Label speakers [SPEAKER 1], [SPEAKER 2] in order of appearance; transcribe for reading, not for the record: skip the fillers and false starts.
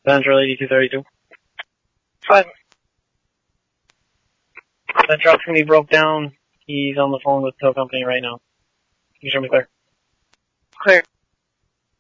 [SPEAKER 1] Central 8232.
[SPEAKER 2] Fine.
[SPEAKER 1] That truck's gonna be broke down. He's on the phone with tow company right now. Can you show me clear?
[SPEAKER 2] Clear.